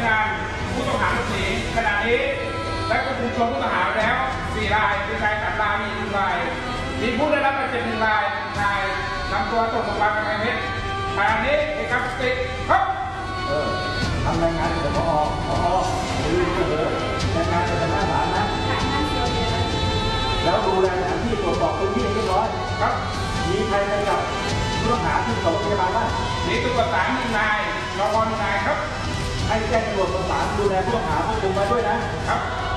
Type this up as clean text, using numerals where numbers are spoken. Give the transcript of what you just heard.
การผู้ต้องหาหลบหนีขณะนี้และควบคุมตัวผู้ต้องหาแล้ว4 รายมีชาย3 รายมี1 รายมีผู้ได้รับบาดเจ็บ1 รายนำตัวส่งโรงพยาบาลกำแพงเพชรขณะนี้เอกสติครับทำรายงานกับผอดูรายงานเป็นมาตรฐานนะแล้วดูแลสถานที่ตรวจสอบพื้นที่เรียบร้อยครับมีใครไปกับผู้ต้องหาที่ส่งโรงพยาบาลบ้างมีตำรวจศาล1 นายรปภ1 นายครับให้แจ้งตำรวจประสานดูแลผู้ต้องหาควบคุมไว้ด้วยนะครับ